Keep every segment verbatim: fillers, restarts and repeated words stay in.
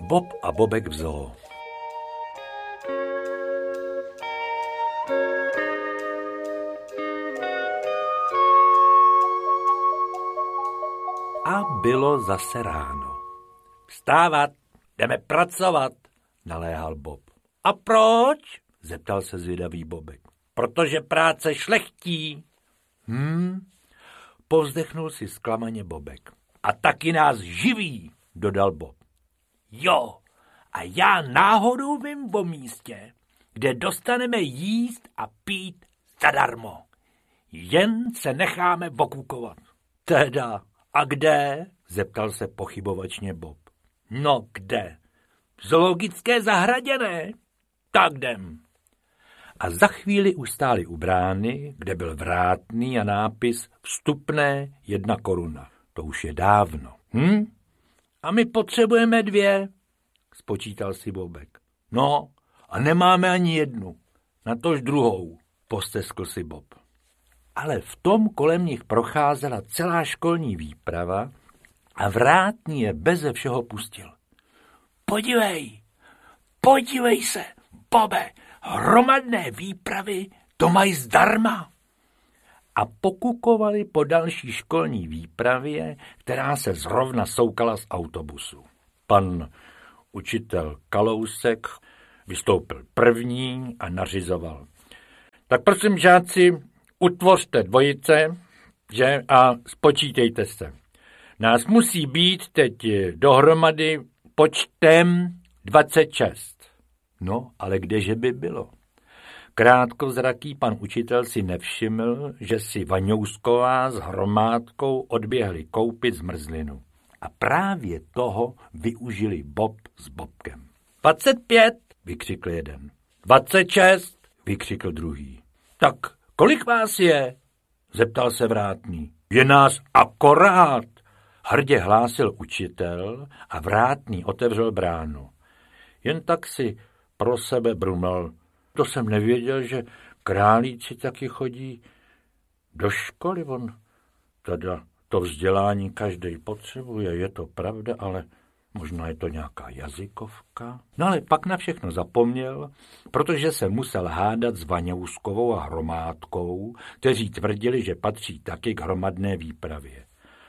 Bob a Bobek v zoo. A bylo zase ráno. Vstávat, jdeme pracovat, naléhal Bob. A proč? Zeptal se zvědavý Bobek. Protože práce šlechtí. Hm, povzdechnul si zklamaně Bobek. A taky nás živí, dodal Bob. Jo, a já náhodou vím o místě, kde dostaneme jíst a pít zadarmo. Jen se necháme okukovat. Teda, a kde? Zeptal se pochybovačně Bob. No kde? V zoologické zahradě, ne? Tak jdem. A za chvíli už stáli u brány, kde byl vrátný a nápis vstupné jedna koruna. To už je dávno. Hm? A my potřebujeme dvě, spočítal si Bobek. No, a nemáme ani jednu, natož druhou, posteskl si Bob. Ale v tom kolem nich procházela celá školní výprava a vrátný je beze všeho pustil. Podívej, podívej se, Bobe, hromadné výpravy to mají zdarma. A pokukovali po další školní výpravě, která se zrovna soukala z autobusu. Pan učitel Kalousek vystoupil první a nařizoval. Tak prosím, žáci, utvořte dvojice, že, a spočítejte se. Nás musí být teď dohromady počtem dvacet šest. No, ale kdeže by bylo? Krátkozraký pan učitel si nevšiml, že si Vaňousková s Hromádkou odběhli koupit zmrzlinu. A právě toho využili Bob s Bobkem. Dvacet pět, vykřikl jeden. Dvacet šest, vykřikl druhý. Tak kolik vás je? Zeptal se vrátný. Je nás akorát, hrdě hlásil učitel a vrátný otevřel bránu. Jen tak si pro sebe brumel. To jsem nevěděl, že králíci taky chodí do školy. On teda to vzdělání každej potřebuje, je to pravda, ale možná je to nějaká jazykovka. No ale pak na všechno zapomněl, protože se musel hádat s Vaňouskovou a Hromádkou, kteří tvrdili, že patří taky k hromadné výpravě.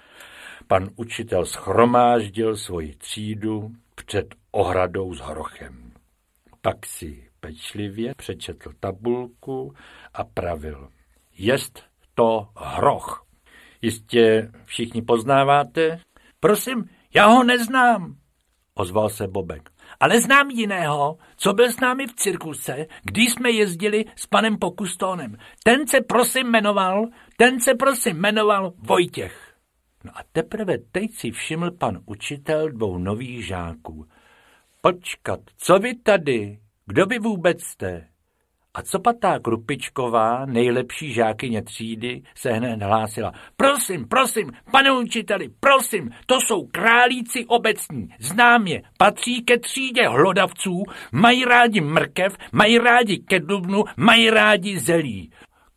Pan učitel shromáždil svoji třídu před ohradou s hrochem. Pak si pečlivě přečetl tabulku a pravil. Jest to hroch. Jistě všichni poznáváte? Prosím, já ho neznám, ozval se Bobek. Ale znám jiného, co byl s námi v cirkuse, když jsme jezdili s panem Pokustónem. Ten se prosím jmenoval, ten se prosím jmenoval Vojtěch. No a teprve teď si všiml pan učitel dvou nových žáků. Počkat, co vy tady? Kdo vy vůbec jste? A co patá Krupičková, nejlepší žákyně třídy, se hned hlásila. Prosím, prosím, pane učiteli, prosím, to jsou králíci obecní, znám je, patří ke třídě hlodavců, mají rádi mrkev, mají rádi kedubnu, mají rádi zelí.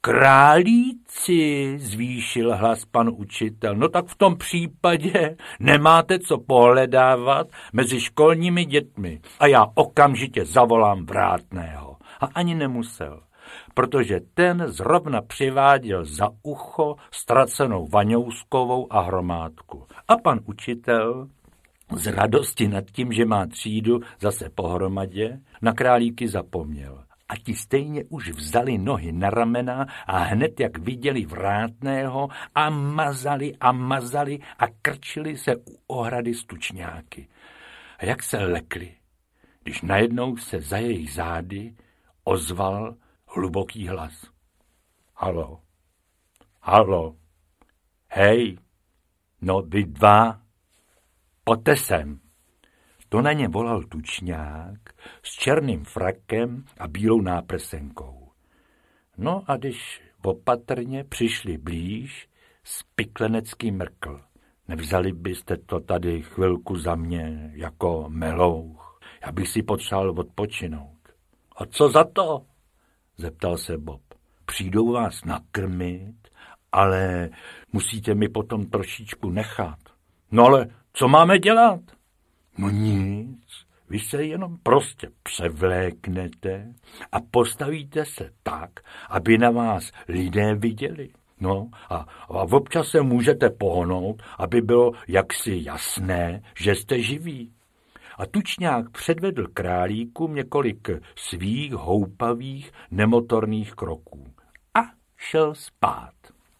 Králíci, zvýšil hlas pan učitel, no tak v tom případě nemáte co pohledávat mezi školními dětmi a já okamžitě zavolám vrátného. A ani nemusel, protože ten zrovna přiváděl za ucho ztracenou Vaňouskovou a Hromádku. A pan učitel z radosti nad tím, že má třídu zase pohromadě, na králíky zapomněl. A ti stejně už vzali nohy na ramena a hned jak viděli vrátného a mazali a mazali a krčili se u ohrady stučňáky. A jak se lekli, když najednou se za jejich zády ozval hluboký hlas. Halo, halo, hej, no vy dva, pojďte sem. To na ně volal tučňák s černým frakem a bílou náprsenkou. No a když opatrně přišli blíž, spiklenecký mrkl. Nevzali byste to tady chvilku za mě jako melouch. Já bych si potřeboval odpočinout. A co za to? Zeptal se Bob. Přijdou vás nakrmit, ale musíte mi potom trošičku nechat. No ale co máme dělat? No nic, Vy se jenom prostě převléknete a postavíte se tak, aby na vás lidé viděli. No a, a občas se můžete pohnout, aby bylo jaksi jasné, že jste živí. A tučňák předvedl králíkům několik svých houpavých nemotorných kroků. A šel spát.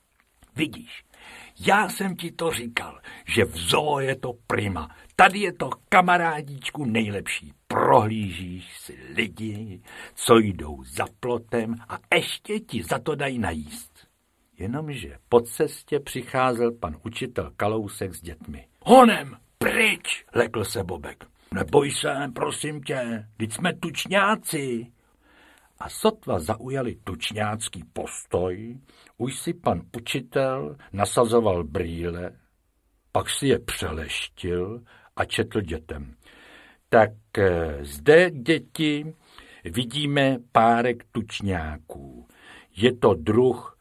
Vidíš, já jsem ti to říkal, že v zoo je to prima. Tady je to, kamarádíčku, nejlepší. Prohlížíš si lidi, co jdou za plotem a ještě ti za to dají najíst. Jenomže po cestě přicházel pan učitel Kalousek s dětmi. Honem, pryč, lekl se Bobek. Neboj se, prosím tě, vždyť jsme tučňáci. A sotva zaujali tučňácký postoj, už si pan učitel nasazoval brýle, pak si je přeleštil a četl dětem. Tak zde, děti, vidíme párek tučňáků. Je to druh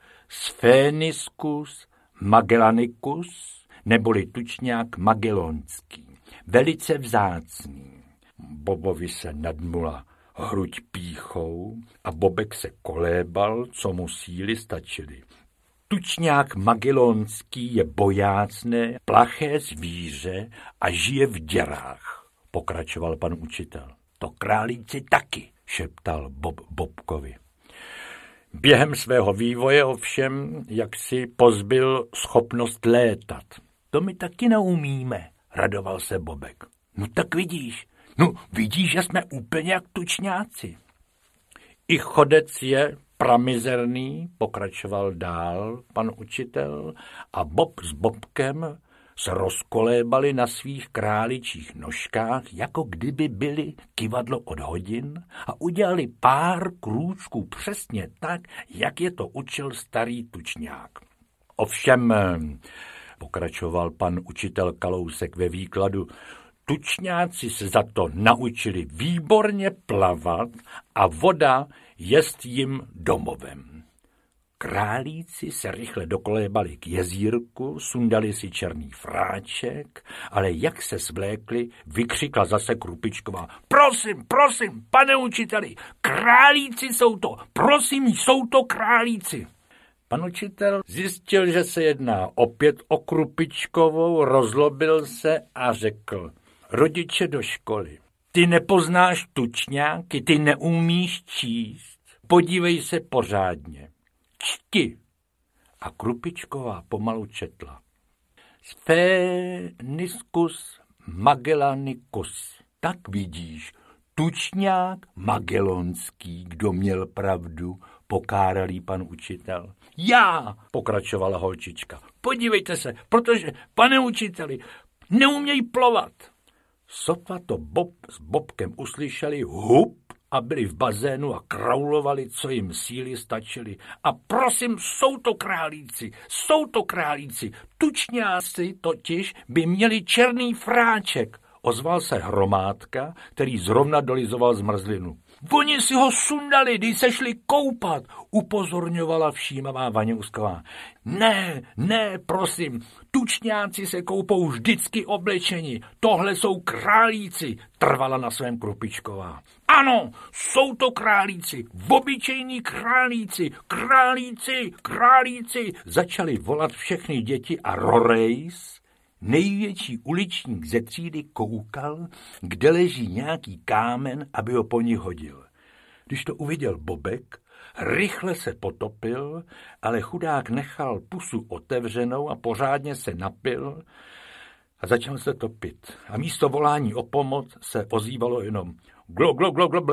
Spheniscus magellanicus, neboli tučňák magellonský. Velice vzácný. Bobovi se nadmula hruď pýchou a Bobek se kolébal, co mu síly stačily. Tučňák magellonský je bojácné, plaché zvíře a žije v děrách, pokračoval pan učitel. To králíci taky, šeptal Bob Bobkovi. Během svého vývoje ovšem, jak si pozbyl schopnost létat. To my taky neumíme, radoval se Bobek. No tak vidíš, no vidíš, že jsme úplně jak tučňáci. I chodec je pramizerný, pokračoval dál pan učitel, a Bob s Bobkem se rozkolébali na svých králičích nožkách, jako kdyby byli kyvadlo od hodin, a udělali pár krůčků přesně tak, jak je to učil starý tučňák. Ovšem, pokračoval pan učitel Kalousek ve výkladu, tučňáci se za to naučili výborně plavat a voda jest jim domovem. Králíci se rychle dokolébali k jezírku, sundali si černý fráček, ale jak se svlékli, vykřikla zase Krupičková. Prosím, prosím, pane učiteli, králíci jsou to, prosím, jsou to králíci. Pan učitel zjistil, že se jedná opět o Krupičkovou, rozlobil se a řekl, rodiče do školy, ty nepoznáš tučňáky, ty neumíš číst, podívej se pořádně. Čti. A Krupičková pomalu četla. Spheniscus magellanicus. Tak vidíš, tučňák magellonský, kdo měl pravdu, pokáralý pan učitel. Já, pokračovala holčička, podívejte se, protože, pane učiteli, neumějí plovat. Sotva to Bob s Bobkem uslyšeli hup a byli v bazénu a kraulovali, co jim síly stačily. A prosím, jsou to králíci, jsou to králíci, tučňáci totiž by měli černý fráček, ozval se Hromádka, který zrovna dolizoval zmrzlinu. Oni si ho sundali, když se šli koupat, upozorňovala všímavá Vaňousková. Ne, ne, prosím, tučňáci se koupou vždycky oblečeni, tohle jsou králíci, trvala na svém Krupičková. Ano, jsou to králíci, obyčejní králíci, králíci, králíci, začali volat všechny děti a Rorejs, největší uličník ze třídy, koukal, kde leží nějaký kámen, aby ho po ní hodil. Když to uviděl Bobek, rychle se potopil, ale chudák nechal pusu otevřenou a pořádně se napil a začal se topit. A místo volání o pomoc se ozývalo jenom glo, glo, glo, glo,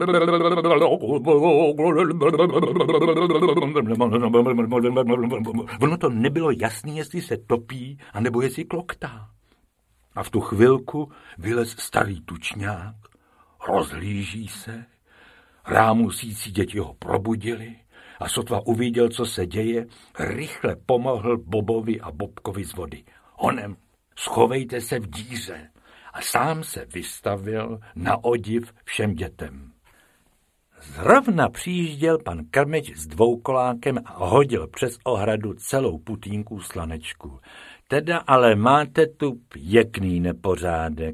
ono to nebylo jasný, jestli se topí, anebo jestli kloktá. A v tu chvilku vylez starý tučňák, rozhlíží se, rámusící děti ho probudili a sotva uviděl, co se děje, rychle pomohl Bobovi a Bobkovi z vody. Honem, schovejte se v díře. A sám se vystavil na odiv všem dětem. Zrovna přijížděl pan Krmeč s dvoukolákem a hodil přes ohradu celou putínku slanečku. Teda ale máte tu pěkný nepořádek,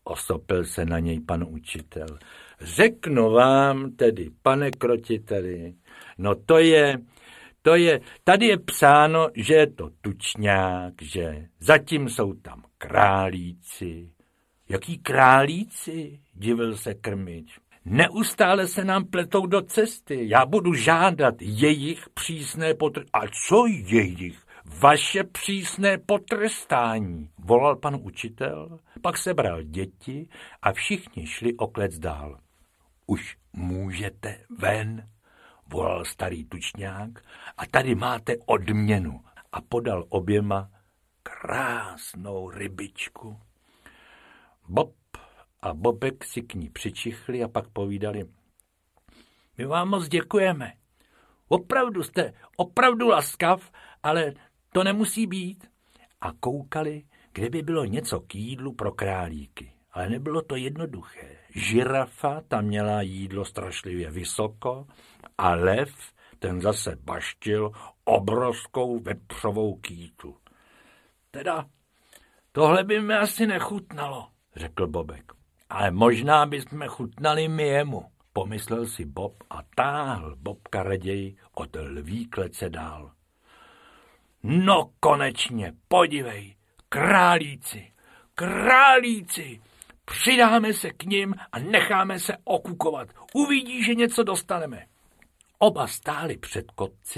osopil se na něj pan učitel. Řeknu vám tedy, pane krotiteli, no to je, to je, tady je psáno, že je to tučňák, že zatím jsou tam králíci. Jaký králíci? Divil se Krmič. Neustále se nám pletou do cesty. Já budu žádat jejich přísné potrestání. A co jejich? Vaše přísné potrestání, volal pan učitel, pak sebral děti a všichni šli o klec dál. Už můžete ven, volal starý tučňák, a tady máte odměnu, a podal oběma krásnou rybičku. Bob a Bobek si k ní přičichli a pak povídali. My vám moc děkujeme. Opravdu jste opravdu laskav, ale to nemusí být. A koukali, kde by bylo něco k jídlu pro králíky. Ale nebylo to jednoduché. Žirafa tam měla jídlo strašlivě vysoko a lev ten zase baštil obrovskou vepřovou kýtu. Teda tohle by mi asi nechutnalo, řekl Bobek. Ale možná bychom chutnali my jemu, pomyslel si Bob a táhl Bobka raději od lví klece dál. No konečně, podívej, králíci, králíci, přidáme se k nim a necháme se okukovat. Uvidí, že něco dostaneme. Oba stáli před kotci